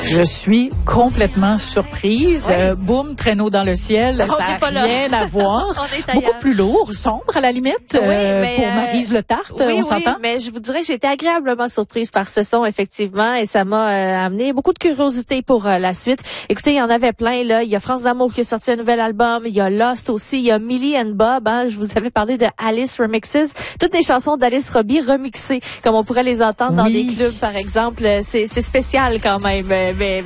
Je suis complètement surprise. Oui. Boum, traîneau dans le ciel, On ça n'est pas n'a rien à voir. On est Beaucoup ailleurs. plus lourd, sombre à la limite, mais, pour Maryse Le Tarte, on s'entend? Mais je vous dirais que j'ai été agréablement surprise par ce son, effectivement, et ça m'a amené beaucoup de curiosité pour la suite. Écoutez, il y en avait plein, là. Il y a France d'amour qui a sorti un nouvel album, il y a Lost aussi, il y a Millie and Bob, hein. Je vous avais parlé de Alice Remixes. Toutes les chansons d'Alice Robbie remixées, comme on pourrait les entendre dans des clubs, par exemple. C'est spécial quand même, mais